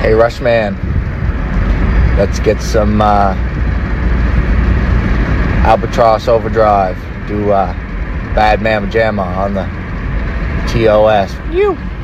Hey, Rushman, let's get some Albatross Overdrive. Do Bad Mama Jamma on the TOS. You.